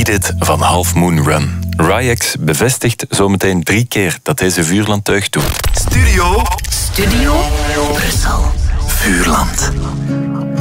It van Half Moon Run. Riex bevestigt zometeen 3 keer dat deze Vuurland-tuig doet. Studio Brussel. Vuurland.